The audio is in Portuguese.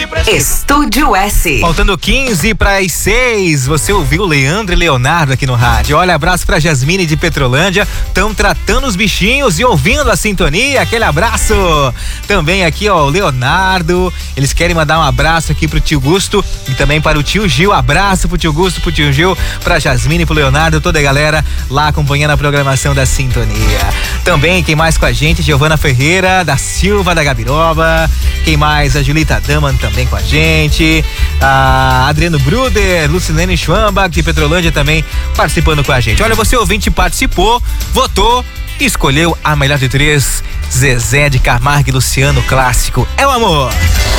Estúdio S. Faltando 15 para as 6, você ouviu Leandro e Leonardo aqui no rádio. Olha, abraço pra Jasmine de Petrolândia, estão tratando os bichinhos e ouvindo a sintonia, aquele abraço. Também aqui, ó, o Leonardo, eles querem mandar um abraço aqui pro tio Gusto e também para o tio Gil. Abraço pro tio Gusto, pro tio Gil, pra Jasmine, pro Leonardo, toda a galera lá acompanhando a programação da sintonia. Também, quem mais com a gente? Giovana Ferreira, da Silva, da Gabiroba. Quem mais? A Julita Daman também com a gente. A Adriano Bruder, Lucilene Schwambach de Petrolândia também participando com a gente. Olha, você ouvinte participou, votou e escolheu a melhor de três, Zezé de Camargo e Luciano, clássico É o Amor.